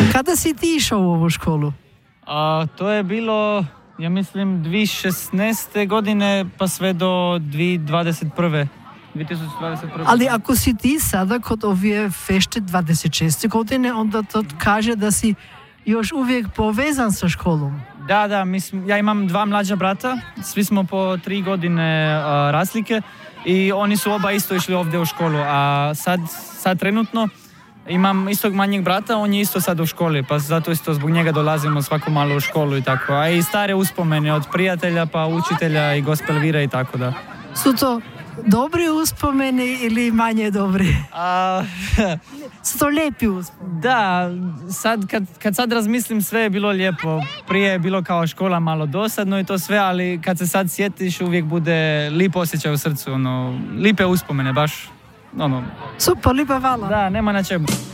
Kada si ti išao u ovu školu? To je bilo, ja mislim, 2016. godine pa sve do 2021. Ali ako si ti sada kod ove fešte 26. godine, onda to kaže da si još uvijek povezan sa školom. Da, ja imam 2 mlađa brata, svi smo po 3 godine razlike i oni su oba isto išli ovdje u školu, a sad trenutno imam istog manjeg brata, on je isto sad u školi, pa zato isto zbog njega dolazimo svako malo u školu i tako, a i stare uspomene od prijatelja pa učitelja i gospe Elvire i tako da. Su to dobri uspomeni ili manje dobri? Su to lijepi uspomeni? Da, kad sad razmislim, sve je bilo lijepo. Prije je bilo kao škola malo dosadno i to sve, ali kad se sad sjetiš uvijek bude lip osjećaj u srcu, lipe uspomene, baš. Super, lipa hvala. Da, nema na čemu.